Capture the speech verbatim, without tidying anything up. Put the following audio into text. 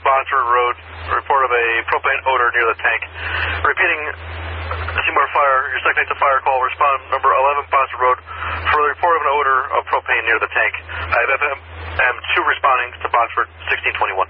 Botsford Road. Report of a propane odor near the tank. Repeating, Seymour Fire, your second to fire call. Respond number eleven Botsford Road for the report of an odor of propane near the tank. I have F M two responding to Botsford sixteen twenty-one.